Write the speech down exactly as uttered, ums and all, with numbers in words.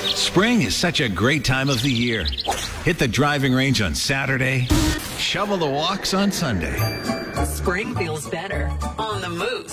Spring is such a great time of the year. Hit the driving range on Saturday, shovel the walks on Sunday. Spring feels better on the Moose.